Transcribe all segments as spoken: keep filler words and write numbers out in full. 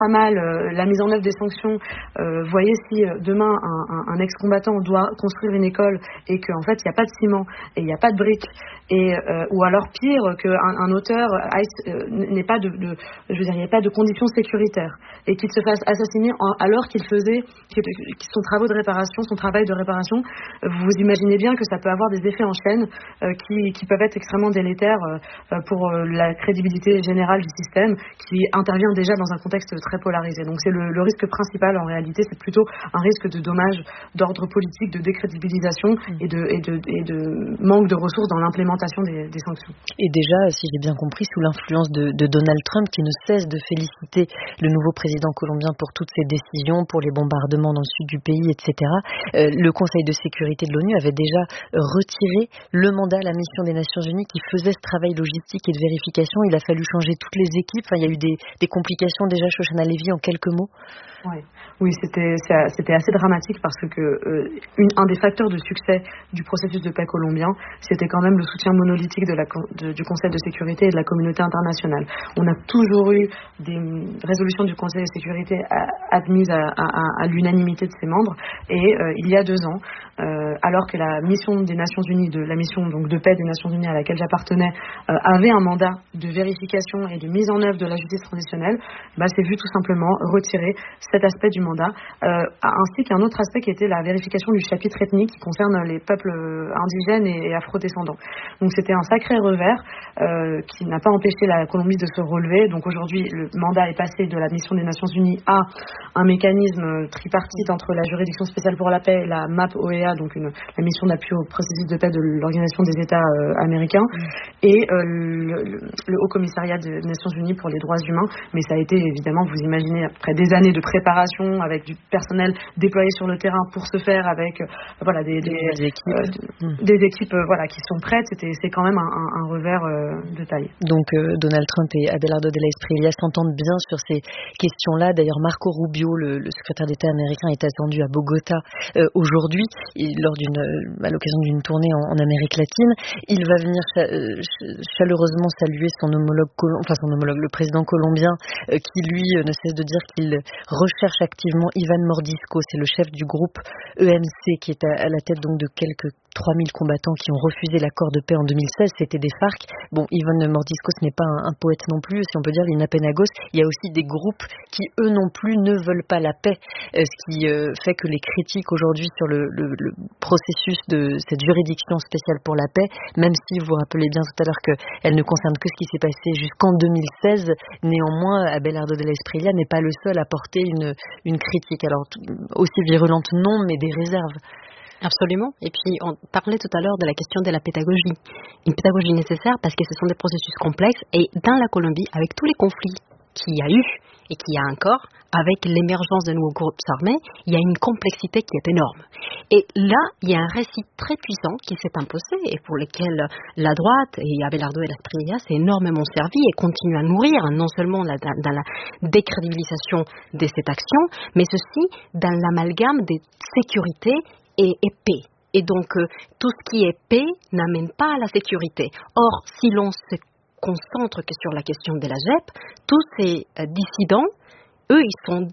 pas mal euh, la mise en œuvre des sanctions. Euh, voyez si euh, demain un, un, un ex-combattant doit construire une école et qu'en fait il n'y a pas de ciment et il n'y a pas de briques, et euh, ou alors pire qu'un un auteur euh, n'ait pas de, de je veux dire, il n'y a pas de conditions sécuritaires et qu'il se fasse assassiner en, alors qu'il faisait qu'il, son travaux de réparation, son travail de réparation. Vous vous imaginez bien que ça peut avoir des effets en chaîne euh, qui, qui peuvent être extrêmement délétères euh, pour euh, la crédibilité générale du système qui intervient déjà dans un contexte très polarisé. Donc c'est le, le risque principal en réalité, c'est plutôt un risque de dommages d'ordre politique, de décrédibilisation et de, et de, et de manque de ressources dans l'implémentation des, des sanctions. Et déjà, si j'ai bien compris, sous l'influence de, de Donald Trump, qui ne cesse de féliciter le nouveau président colombien pour toutes ses décisions, pour les bombardements dans le sud du pays, et cetera, euh, le Conseil de sécurité de l'ONU avait déjà retiré le mandat à la mission des Nations Unies qui faisait ce travail logistique et de vérification. Il a fallu changer toutes les équipes. Enfin, il y a eu des, des complications déjà. Shoshana Levy, en quelques mots. Oui, oui, c'était c'était assez dramatique parce que euh, une, un des facteurs de succès du processus de paix colombien, c'était quand même le soutien monolithique de la, de, du Conseil de sécurité et de la communauté internationale. On a toujours eu des résolutions du Conseil de sécurité admises à, à, à l'unanimité de ses membres, et euh, il y a deux ans, euh, alors que la mission des Nations Unies, de la mission donc de paix des Nations Unies à laquelle j'appartenais, euh, avait un mandat de vérification et de mise en œuvre de la justice transitionnelle, bah, c'est vu tout simplement retirer cet aspect du mandat, euh, ainsi qu'un autre aspect qui était la vérification du chapitre ethnique qui concerne les peuples indigènes et afrodescendants. Donc c'était un sacré revers euh, qui n'a pas empêché la Colombie de se relever. Donc aujourd'hui, le mandat est passé de la mission des Nations Unies à un mécanisme tripartite entre la juridiction spéciale pour la paix et la M A P O E A, donc une, la mission d'appui au processus de paix de l'Organisation des États euh, américains, et euh, le, le, le Haut Commissariat des Nations Unies pour les droits humains. Mais ça a été évidemment, vous imaginez, après des années de préparation avec du personnel déployé sur le terrain pour ce faire, avec euh, voilà des, des, des équipes, euh, mmh. des équipes euh, voilà qui sont prêtes. C'était c'est quand même un, un, un revers euh, de taille. Donc euh, Donald Trump et Abelardo de la Espriella s'entendent bien sur ces questions-là. D'ailleurs, Marco Rubio, le, le secrétaire d'État américain, est attendu à Bogota euh, aujourd'hui et lors d'une à l'occasion d'une tournée en, en Amérique latine. Il va venir cha- chaleureusement saluer son homologue, enfin son homologue, le président colombien, euh, qui lui euh, ne cesse de dire qu'il recherche activement Ivan Mordisco. C'est le chef du groupe E M C qui est à, à la tête donc de quelques trois mille combattants qui ont refusé l'accord de paix en deux mille seize. C'était des FARC. Bon, Ivan Mordisco, ce n'est pas un, un poète non plus, si on peut dire, il n'a pénagos. Il y a aussi des groupes qui, eux non plus, ne veulent pas la paix. Euh, ce qui euh, fait que les critiques aujourd'hui sur le, le, le processus de cette juridiction spéciale pour la paix, même si vous vous rappelez bien tout à l'heure qu'elle ne concerne que ce qui s'est passé jusqu'en deux mille seize, néanmoins, Abelardo de la Espriella n'est pas le seul à porter une, une critique. Alors, aussi virulente, non, mais des réserves. Absolument. Et puis, on parlait tout à l'heure de la question de la pédagogie. Une pédagogie nécessaire parce que ce sont des processus complexes. Et dans la Colombie, avec tous les conflits qu'il y a eu et qu'il y a encore, avec l'émergence de nouveaux groupes armés, il y a une complexité qui est énorme. Et là, il y a un récit très puissant qui s'est imposé et pour lequel la droite et Abelardo et la Espriella s'est énormément servi et continue à nourrir, non seulement la, dans la décrédibilisation de cette action, mais aussi dans l'amalgame des sécurités et, et paix. Et donc, euh, tout ce qui est paix n'amène pas à la sécurité. Or, si l'on se concentre que sur la question de la J E P, tous ces euh, dissidents, eux, ils sont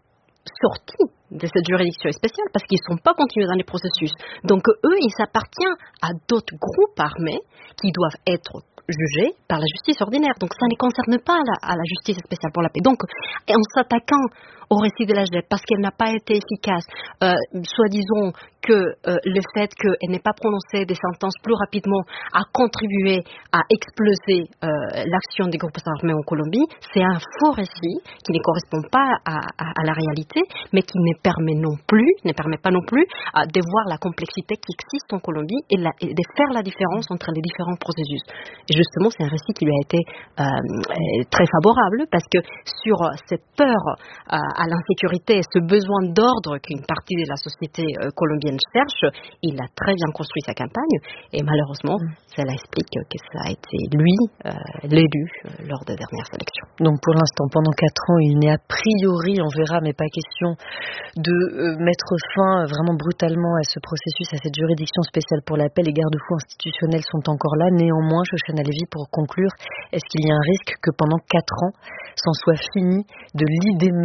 sortis de cette juridiction spéciale parce qu'ils ne sont pas continués dans les processus. Donc, eux, ils appartiennent à d'autres groupes armés qui doivent être jugés par la justice ordinaire. Donc, ça ne concerne pas la, à la justice spéciale pour la paix. Donc, en s'attaquant au récit de la J E P parce qu'elle n'a pas été efficace, euh, soit disons que euh, le fait qu'elle n'ait pas prononcé des sentences plus rapidement a contribué à exploser euh, l'action des groupes armés en Colombie, c'est un faux récit qui ne correspond pas à, à, à la réalité, mais qui ne permet non plus, ne permet pas non plus euh, de voir la complexité qui existe en Colombie et, la, et de faire la différence entre les différents processus. Et justement, c'est un récit qui lui a été euh, très favorable parce que sur cette peur euh, à l'insécurité et ce besoin d'ordre qu'une partie de la société euh, colombienne cherche, il a très bien construit sa campagne et malheureusement, mmh. cela explique que ça a été lui, euh, l'élu, euh, lors des dernières élections. Donc pour l'instant, pendant quatre ans, il n'est a priori, on verra, mais pas question de euh, mettre fin vraiment brutalement à ce processus, à cette juridiction spéciale pour la paix. Les garde-fous institutionnels sont encore là. Néanmoins, Shoshana Levy, pour conclure, est-ce qu'il y a un risque que pendant quatre ans, c'en soit fini de l'idée même